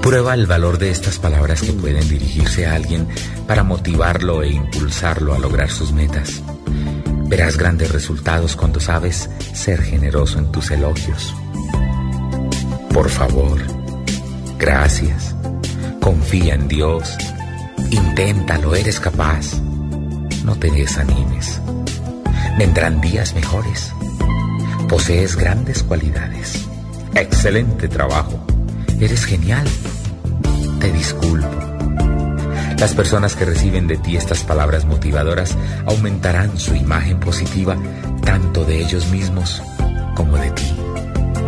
Prueba el valor de estas palabras que pueden dirigirse a alguien para motivarlo e impulsarlo a lograr sus metas. Verás grandes resultados cuando sabes ser generoso en tus elogios. Por favor, gracias, confía en Dios, inténtalo, eres capaz. No te desanimes. Vendrán días mejores. Posees grandes cualidades. Excelente trabajo. Eres genial. Te disculpo. Las personas que reciben de ti estas palabras motivadoras aumentarán su imagen positiva tanto de ellos mismos como de ti.